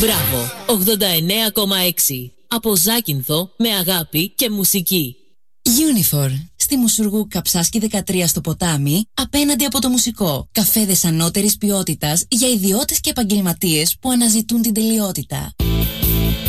Μπράβο, 89,6. Από Ζάκυνθο με αγάπη και μουσική. Unifor. Στη Μουσουργού Καψάσκη 13 στο ποτάμι, απέναντι από το μουσικό. Καφέδες ανώτερης ποιότητας για ιδιώτες και επαγγελματίες που αναζητούν την τελειότητα.